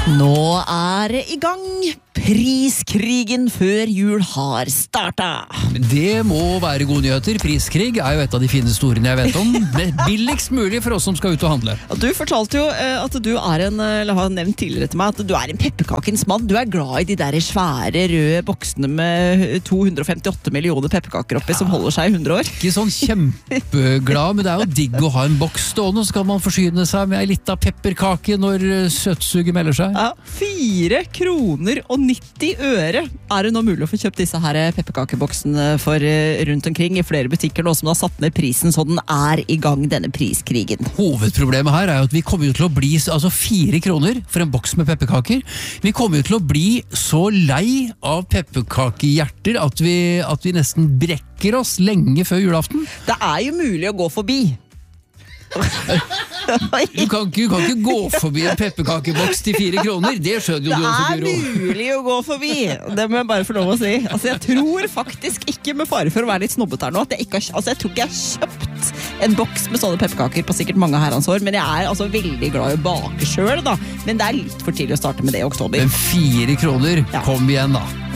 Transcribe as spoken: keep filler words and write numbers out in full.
Nå er det i gang. Priskrigen før jul har startet. Det må være gode nyheter. Priskrig er jo et av de fineste ordene jeg vet om. Det er billigst mulig for oss som skal ut og handle. Du fortalte jo eh, at du er en, eller har nevnt tidligere til meg, at du er en pepperkakens mann. Du er glad i de der svære røde boksene med to hundre femtiåtte millioner pepperkaker oppi, ja, som holder seg i hundre år. Ikke sånn kjempeglad, men det er jo digg å ha en boks stående, så kan man forsyne seg med en liten pepperkake når søtsuget melder seg. Ja, fire kroner og nitti øre er det nå mulig å få kjøpt disse her pepperkakeboksene for rundt omkring i flere butikker nå som har satt ned prisen, så den er i gang, denne priskrigen. Hovedproblemet her er jo at vi kommer jo til å bli altså fire kroner for en boks med pepperkaker. Vi kommer jo til å bli så lei av pepperkakehjerter at vi, at vi nesten brekker oss lenge før julaften. Det er jo mulig å gå forbi. Du kan, ikke, du kan ikke gå forbi en pepperkakeboks til fire kroner. Det skjønner jo du også, Guro. Det er mulig å gå forbi. Det må jeg bare få lov å si. Altså, jeg tror faktisk ikke, med fare for å være litt snobbet her nå, at jeg ikke har, altså, jeg tror ikke jeg har kjøpt en boks med sånne pepperkaker på sikkert mange herrens år, men jeg er altså veldig glad i å bake selv da. Men det er litt for tidlig å starte med det i oktober. Men fire kroner, ja. Kom igjen da.